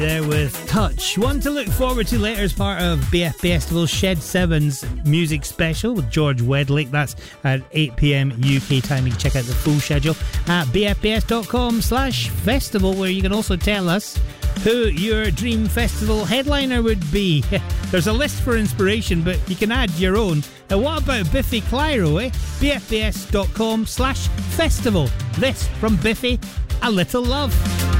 There with Touch. One to look forward to later as part of BF Festival's Shed 7's music special with George Wedlick. That's at 8 p.m. UK time. You can check out the full schedule at bfbs.com/festival, where you can also tell us who your dream festival headliner would be. There's a list for inspiration, but you can add your own. Now, what about Biffy Clyro, eh? bfbs.com/festival. This from Biffy, A Little Love.